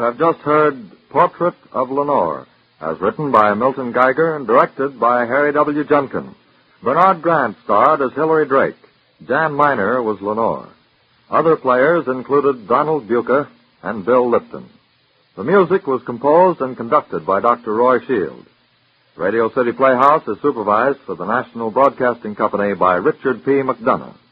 have just heard Portrait of Lenore, as written by Milton Geiger and directed by Harry W. Junkin. Bernard Grant starred as Hilary Drake. Jan Miner was Lenore. Other players included Donald Buca and Bill Lipton. The music was composed and conducted by Dr. Roy Shield. Radio City Playhouse is supervised for the National Broadcasting Company by Richard P. McDonough.